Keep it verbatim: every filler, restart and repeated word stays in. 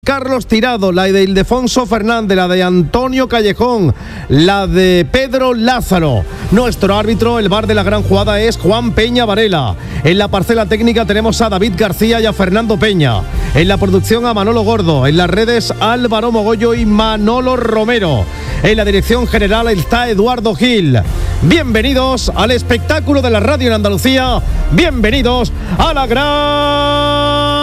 Carlos Tirado, la de Ildefonso Fernández, la de Antonio Callejón, la de Pedro Lázaro. Nuestro árbitro, el bar de la gran jugada, es Juan Peña Varela. En la parcela técnica tenemos a David García y a Fernando Peña. En la producción a Manolo Gordo. En las redes Álvaro Mogollo y Manolo Romero. En la dirección general está Eduardo Gil. Bienvenidos al espectáculo de la radio en Andalucía. Bienvenidos a la gran